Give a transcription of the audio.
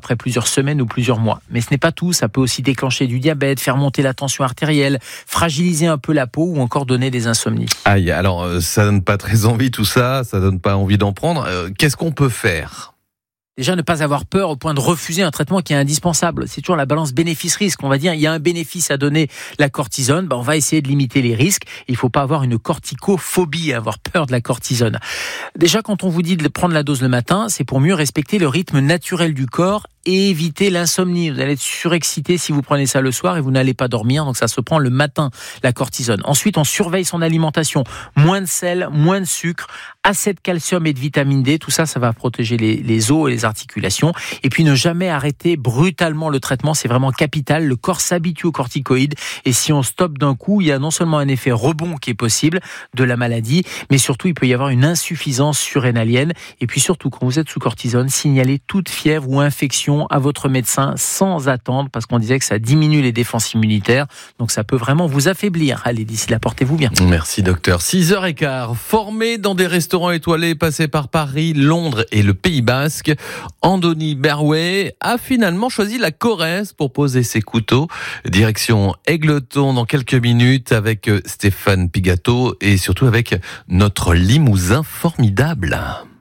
après plusieurs semaines ou plusieurs mois. Mais ce n'est pas tout, ça peut aussi déclencher du diabète, faire monter la tension artérielle, fragiliser un peu la peau ou encore donner des insomnies. Aïe, alors ça donne pas très envie tout ça, ça donne pas envie d'en prendre. Qu'est-ce qu'on peut faire ? Déjà, ne pas avoir peur au point de refuser un traitement qui est indispensable. C'est toujours la balance bénéfice-risque. On va dire, il y a un bénéfice à donner, la cortisone. On va essayer de limiter les risques. Il ne faut pas avoir une corticophobie, avoir peur de la cortisone. Déjà, quand on vous dit de prendre la dose le matin, c'est pour mieux respecter le rythme naturel du corps et éviter l'insomnie. Vous allez être surexcité si vous prenez ça le soir et vous n'allez pas dormir. Donc ça se prend le matin, la cortisone. Ensuite, on surveille son alimentation. Moins de sel, moins de sucre, assez de calcium et de vitamine D. Tout ça, ça va protéger les os et les articulations. Et puis ne jamais arrêter brutalement le traitement. C'est vraiment capital. Le corps s'habitue aux corticoïdes. Et si on stoppe d'un coup, il y a non seulement un effet rebond qui est possible de la maladie, mais surtout, il peut y avoir une insuffisance surrénalienne. Et puis surtout, quand vous êtes sous cortisone, signalez toute fièvre ou infection à votre médecin sans attendre, parce qu'on disait que ça diminue les défenses immunitaires, donc ça peut vraiment vous affaiblir. Allez, d'ici là, portez-vous bien. Merci docteur. 6h15, formé dans des restaurants étoilés, passé par Paris, Londres et le Pays Basque, Andoni Berway a finalement choisi la Corrèze pour poser ses couteaux. Direction Égletons dans quelques minutes avec Stéphane Pigato et surtout avec notre Limousin formidable.